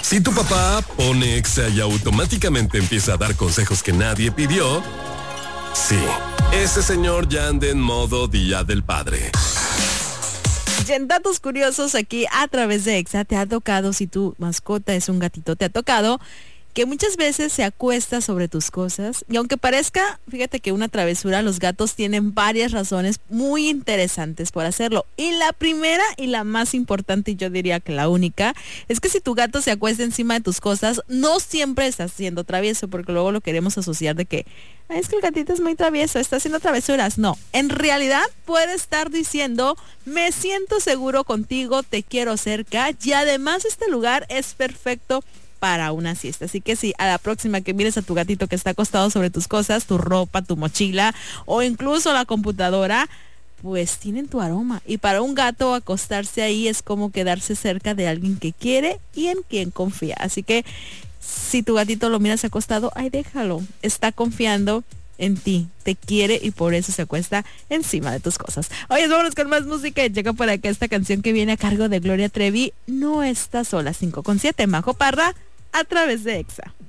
Si tu papá pone Exa y automáticamente empieza a dar consejos que nadie pidió, sí, ese señor ya anda en modo Día del Padre. Y en datos curiosos aquí a través de Exa, te ha tocado, si tu mascota es un gatito, te ha tocado que muchas veces se acuesta sobre tus cosas y aunque parezca, fíjate que una travesura, los gatos tienen varias razones muy interesantes por hacerlo. Y la primera y la más importante, y yo diría que la única, es que si tu gato se acuesta encima de tus cosas, no siempre está siendo travieso, porque luego lo queremos asociar de que es que el gatito es muy travieso, está haciendo travesuras. No, en realidad puede estar diciendo, me siento seguro contigo, te quiero cerca y además este lugar es perfecto para una siesta. Así que si a la próxima que mires a tu gatito que está acostado sobre tus cosas, tu ropa, tu mochila o incluso la computadora, pues tienen tu aroma. Y para un gato acostarse ahí es como quedarse cerca de alguien que quiere y en quien confía. Así que si tu gatito lo miras acostado, ay, déjalo. Está confiando en ti, te quiere y por eso se acuesta encima de tus cosas. Oye, vámonos con más música y llega por acá esta canción que viene a cargo de Gloria Trevi, No estás sola, 5:7, Majo Parra, a través de Exa.